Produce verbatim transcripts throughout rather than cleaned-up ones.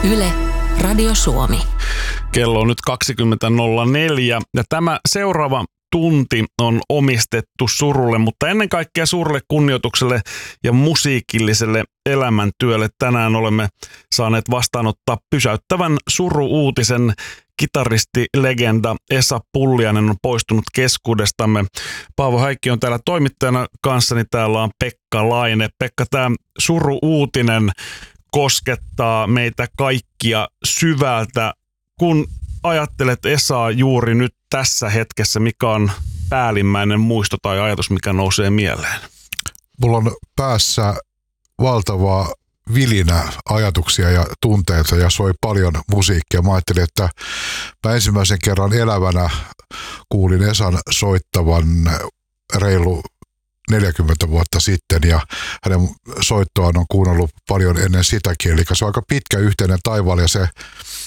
Yle, Radio Suomi. Kello on nyt kaksikymmentä nolla neljä ja tämä seuraava tunti on omistettu surulle, mutta ennen kaikkea suurelle kunnioitukselle ja musiikilliselle elämäntyölle. Tänään olemme saaneet vastaanottaa pysäyttävän suru-uutisen. Kitaristilegenda Esa Pulliainen on poistunut keskuudestamme. Paavo Häikki on täällä toimittajana kanssani. Täällä on Pekka Laine. Pekka, tämä suru-uutinen koskettaa meitä kaikkia syvältä. Kun ajattelet Esaa juuri nyt tässä hetkessä, mikä on päällimmäinen muisto tai ajatus, mikä nousee mieleen? Mulla on päässä valtavaa vilinä ajatuksia ja tunteita ja soi paljon musiikkia. Mä ajattelin, että mä ensimmäisen kerran elävänä kuulin Esan soittavan reilu neljäkymmentä vuotta sitten ja hänen soittoaan on kuunnellut paljon ennen sitäkin. Eli se on aika pitkä yhteinen taivaalla ja se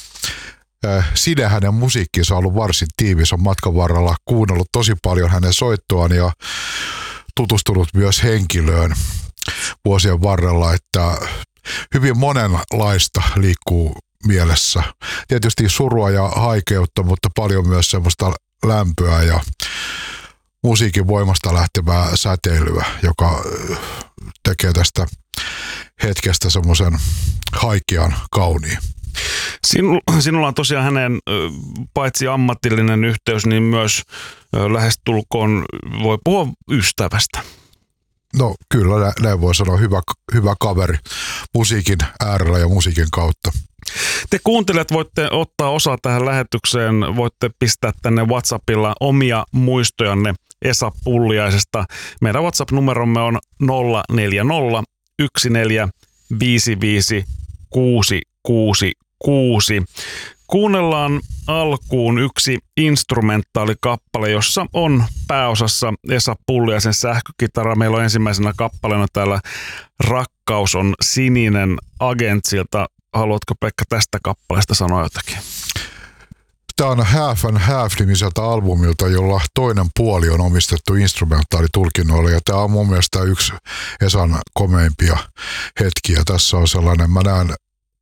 side hänen musiikkiinsa on ollut varsin tiivis. On matkan varrella kuunnellut tosi paljon hänen soittoaan ja tutustunut myös henkilöön vuosien varrella, että hyvin monenlaista liikkuu mielessä. Tietysti surua ja haikeutta, mutta paljon myös semmoista lämpöä ja musiikin voimasta lähtevää säteilyä, joka tekee tästä hetkestä semmoisen haikean kauniin. Sinu, sinulla on tosiaan hänen paitsi ammatillinen yhteys, niin myös lähestulkoon voi puhua ystävästä. No kyllä, näin voi sanoa, hyvä, hyvä kaveri musiikin äärellä ja musiikin kautta. Te kuuntelijat voitte ottaa osaa tähän lähetykseen, voitte pistää tänne WhatsAppilla omia muistojanne Esa Pulliaisesta. Meidän WhatsApp-numeromme on nolla neljä nolla yksi neljä viisi viisi kuusi kuusi kuusi. Kuunnellaan alkuun yksi instrumentaalikappale, jossa on pääosassa Esa Pulliaisen sähkökitara. Meillä on ensimmäisenä kappaleena täällä Rakkaus on sininen Agentsilta. Haluatko Pekka tästä kappaleesta sanoa jotakin? Tämä on Half and Half-nimiseltä albumilta, jolla toinen puoli on omistettu instrumentaalitulkinnoille. Ja tämä on mun mielestä yksi Esan komeimpia hetkiä. Tässä on sellainen, mä näen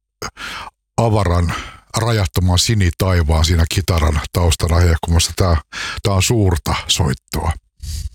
avaran rajattoman sinitaivaan siinä kitaran taustana hehkumassa. Tämä, tämä on suurta soittoa.